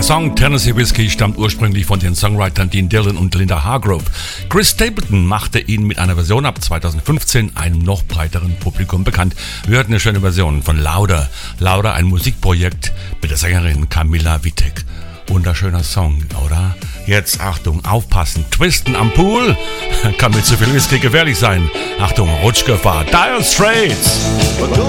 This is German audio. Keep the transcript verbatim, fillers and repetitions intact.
Der Song Tennessee Whiskey stammt ursprünglich von den Songwritern Dean Dillon und Linda Hargrove. Chris Stapleton machte ihn mit einer Version ab zweitausendfünfzehn einem noch breiteren Publikum bekannt. Wir hörten eine schöne Version von Louder. Louder, ein Musikprojekt mit der Sängerin Camilla Wittek. Wunderschöner Song, oder? Jetzt Achtung, aufpassen, twisten am Pool. Kann mit zu viel Whisky gefährlich sein. Achtung, Rutschgefahr. Dire Straits.